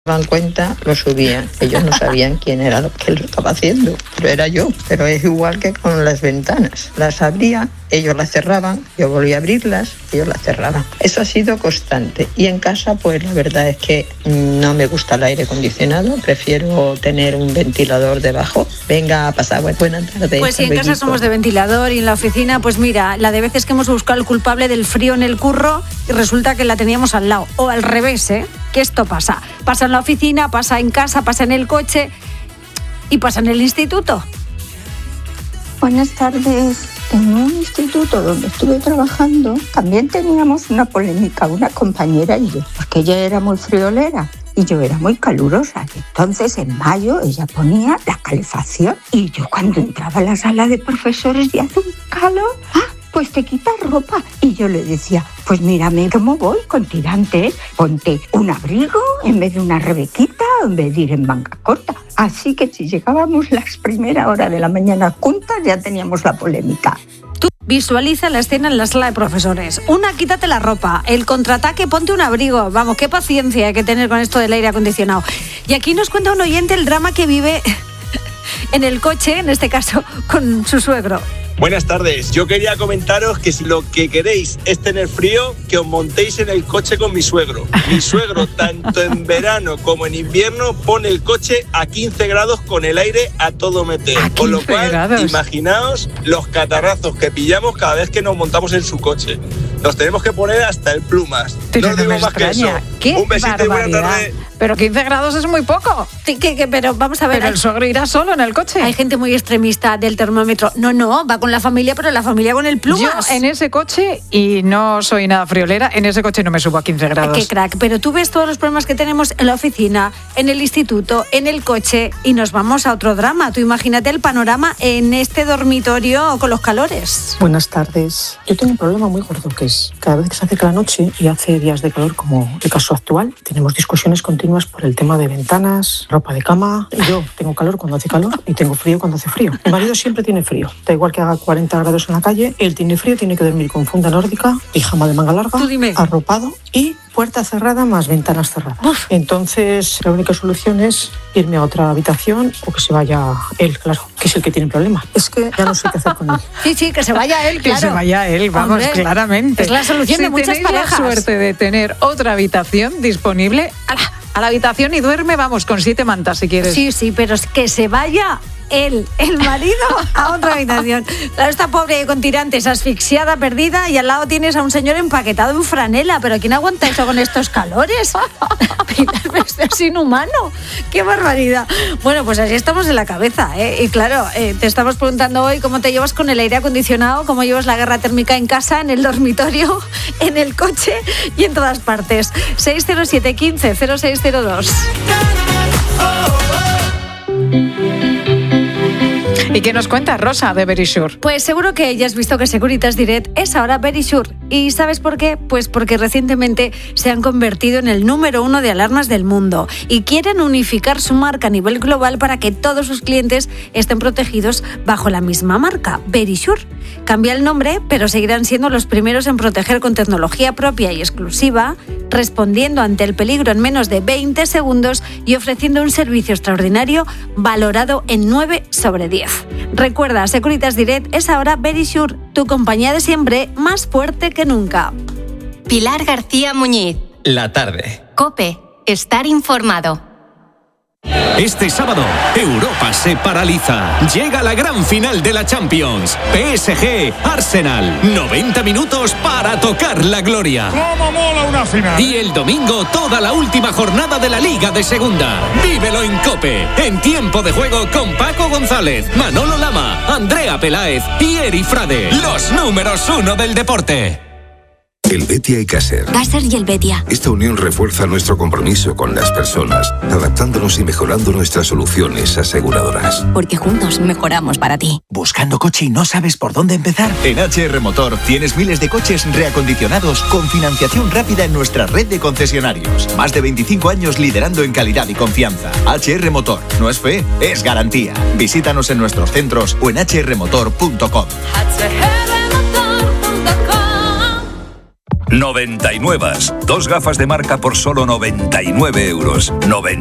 daban cuenta, lo subían. Ellos no sabían quién era lo que lo estaba haciendo, pero era yo. Pero es igual que con las ventanas. Las abría, ellos las cerraban, yo volvía a abrirlas, ellos las cerraban. Eso ha sido constante. Y en casa, pues la verdad es que no me gusta el aire acondicionado, prefiero tener un ventilador debajo. Venga, a pasar buena tarde. Pues si en casa somos de ventilador y en la oficina, pues mira, la de veces que hemos buscado el culpable del frío en el curro y resulta que la teníamos al lado. O al revés, que esto pasa. Pasa en la oficina, pasa en casa, pasa en el coche y pasa en el instituto. Buenas tardes. En un instituto donde estuve trabajando también teníamos una polémica, una compañera y yo, porque ella era muy friolera y yo era muy calurosa. Entonces en mayo ella ponía la calefacción y yo cuando entraba a la sala de profesores y hace un calor, pues te quitas ropa. Y yo le decía, pues mírame cómo voy con tirantes, ponte un abrigo en vez de una rebequita, en vez de ir en manga corta. Así que si llegábamos las primeras horas de la mañana juntas ya teníamos la polémica. Tú visualiza la escena en la sala de profesores. Una, quítate la ropa. El contraataque, ponte un abrigo. Vamos, qué paciencia hay que tener con esto del aire acondicionado. Y aquí nos cuenta un oyente el drama que vive en el coche, en este caso con su suegro. Buenas tardes, yo quería comentaros que si lo que queréis es tener frío, que os montéis en el coche con mi suegro. Mi suegro, tanto en verano como en invierno, pone el coche a 15 grados con el aire a todo meter. Con lo cual, imaginaos los catarrazos que pillamos cada vez que nos montamos en su coche. Nos tenemos que poner hasta el plumas. Pero no os digo más que eso. Un besito y buena tarde. Pero 15 grados es muy poco. Sí, pero vamos a ver. Pero el suegro irá solo en el coche. Hay gente muy extremista del termómetro. No, va con la familia, pero la familia con el plumas. Yo en ese coche, y no soy nada friolera, en ese coche no me subo a 15 grados. Qué crack. Pero tú ves todos los problemas que tenemos en la oficina, en el instituto, en el coche, y nos vamos a otro drama. Tú imagínate el panorama en este dormitorio con los calores. Buenas tardes. Yo tengo un problema muy gordo, que es cada vez que se acerca la noche y hace días de calor como el caso actual, tenemos discusiones continuas por el tema de ventanas, ropa de cama. Yo tengo calor cuando hace calor y tengo frío cuando hace frío. Mi marido siempre tiene frío. Da igual que haga 40 grados en la calle, él tiene frío, tiene que dormir con funda nórdica, pijama de manga larga, arropado y puerta cerrada más ventanas cerradas. Entonces, la única solución es irme a otra habitación o que se vaya él, claro, que es el que tiene el problema. Es que ya no sé qué hacer con él. Sí, que se vaya él, claro. Que se vaya él, vamos, hombre, claramente. Es la solución de muchas parejas. Si tenéis la suerte de tener otra habitación disponible, a la habitación y duerme, vamos, con 7 mantas si quieres. Sí, pero es que se vaya él, el marido, a otra habitación. Claro, esta pobre con tirantes, asfixiada, perdida, y al lado tienes a un señor empaquetado en franela. ¿Pero quién aguanta eso con estos calores? Es inhumano. ¡Qué barbaridad! Bueno, pues así estamos en la cabeza, Y claro, te estamos preguntando hoy cómo te llevas con el aire acondicionado, cómo llevas la guerra térmica en casa, en el dormitorio, en el coche y en todas partes. 607 15 0602. ¿Y qué nos cuenta Rosa de Verisure? Pues seguro que ya has visto que Securitas Direct es ahora Verisure. ¿Y sabes por qué? Pues porque recientemente se han convertido en el número 1 de alarmas del mundo y quieren unificar su marca a nivel global para que todos sus clientes estén protegidos bajo la misma marca, Verisure. Cambia el nombre, pero seguirán siendo los primeros en proteger con tecnología propia y exclusiva, respondiendo ante el peligro en menos de 20 segundos y ofreciendo un servicio extraordinario valorado en 9 sobre 10. Recuerda, Securitas Direct es ahora Verisure, tu compañía de siempre, más fuerte que nunca. Pilar García Muñiz. La tarde. COPE. Estar informado. Este sábado, Europa se paraliza. Llega la gran final de la Champions. PSG, Arsenal. 90 minutos para tocar la gloria. ¡Cómo mola una final! Y el domingo, toda la última jornada de la Liga de Segunda. Vívelo en COPE. En tiempo de juego con Paco González, Manolo Lama, Andrea Peláez y Eri Frade. Los números 1 del deporte. Helvetia y Caser. Caser y Helvetia. Esta unión refuerza nuestro compromiso con las personas, adaptándonos y mejorando nuestras soluciones aseguradoras. Porque juntos mejoramos para ti. ¿Buscando coche y no sabes por dónde empezar? En HR Motor tienes miles de coches reacondicionados con financiación rápida en nuestra red de concesionarios. Más de 25 años liderando en calidad y confianza. HR Motor. No es fe, es garantía. Visítanos en nuestros centros o en hrmotor.com. 99. 2 gafas de marca por solo 99 euros.